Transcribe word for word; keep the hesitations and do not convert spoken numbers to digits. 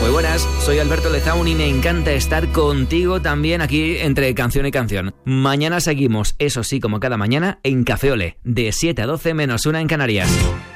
Muy buenas, soy Alberto Lezaun y me encanta estar contigo también aquí entre canción y canción. Mañana seguimos, eso sí, como cada mañana, en Café Olé, de siete a doce menos una en Canarias.